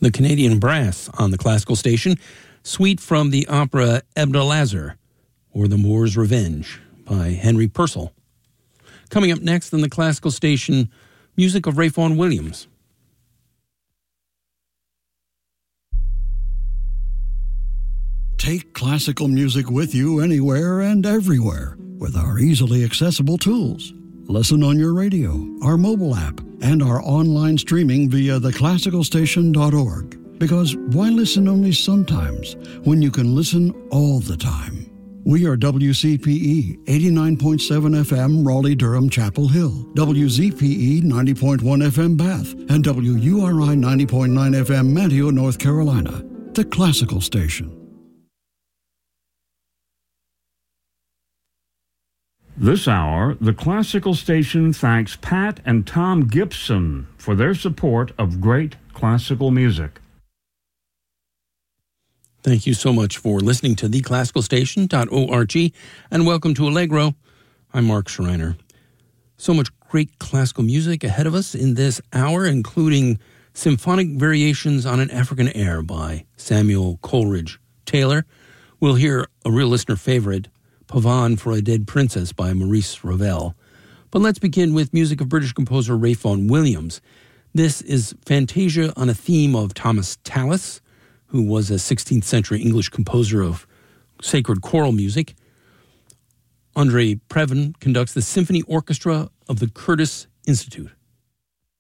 The Canadian Brass on the classical station, suite from the opera Abdelazar, or The Moor's Revenge by Henry Purcell. Coming up next on the classical station, music of Ralph Vaughan Williams. Take classical music with you anywhere and everywhere with our easily accessible tools. Listen on your radio, our mobile app, and our online streaming via theclassicalstation.org. Because why listen only sometimes when you can listen all the time? We are WCPE 89.7 FM Raleigh-Durham Chapel Hill, WZPE 90.1 FM Bath, and WURI 90.9 FM Manteo, North Carolina. The Classical Station. This hour, the Classical Station thanks Pat and Tom Gibson for their support of great classical music. Thank you so much for listening to theclassicalstation.org, and welcome to Allegro. I'm Mark Schreiner. So much great classical music ahead of us in this hour, including symphonic variations on an African air by Samuel Coleridge Taylor. We'll hear a real listener favorite, Pavane for a Dead Princess by Maurice Ravel. But let's begin with music of British composer Ralph Vaughan Williams. This is Fantasia on a theme of Thomas Tallis, who was a 16th century English composer of sacred choral music. Andre Previn conducts the Symphony Orchestra of the Curtis Institute.